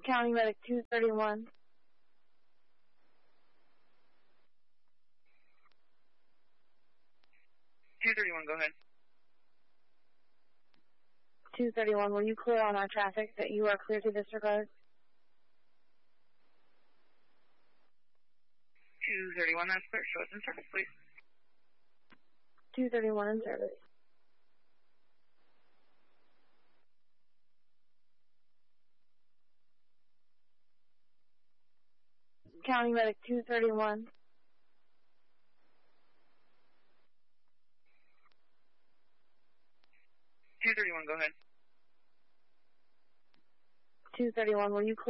County Medic 231. 231, go ahead. 231, will you clear on our traffic that you are clear to disregard? 231, that's clear. Show us in service, please. 231 in service. County Medic 231. 231, go ahead. 231, will you clear